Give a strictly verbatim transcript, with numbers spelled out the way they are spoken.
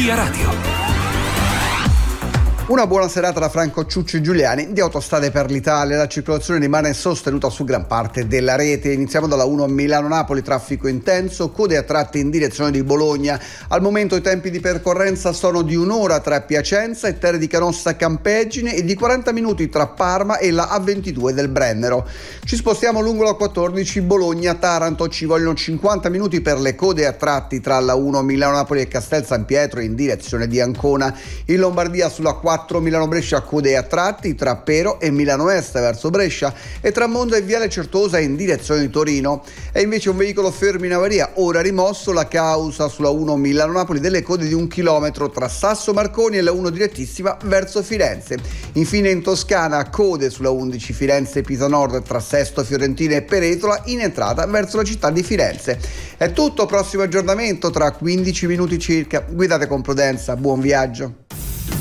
Via Radio. Una buona serata da Franco Ciucci Giuliani di Autostrade per l'Italia. La circolazione rimane sostenuta su gran parte della rete. Iniziamo dalla uno Milano-Napoli, traffico intenso, code a tratti in direzione di Bologna. Al momento i tempi di percorrenza sono di un'ora tra Piacenza e Terre di Canossa Campeggine e di quaranta minuti tra Parma e la A ventidue del Brennero. Ci spostiamo lungo la quattordici Bologna-Taranto, ci vogliono cinquanta minuti per le code a tratti tra la uno Milano-Napoli e Castel San Pietro in direzione di Ancona. In Lombardia sulla quattro Milano-Brescia code a tratti tra Pero e Milano Est verso Brescia e tra Monza e Viale Certosa in direzione di Torino. È invece un veicolo fermo in avaria, ora rimosso, la causa sulla uno Milano-Napoli delle code di un chilometro tra Sasso Marconi e la uno direttissima verso Firenze. Infine in Toscana code sulla undici Firenze-Pisa Nord tra Sesto Fiorentina e Peretola in entrata verso la città di Firenze. È tutto, prossimo aggiornamento tra quindici minuti circa. Guidate con prudenza, buon viaggio.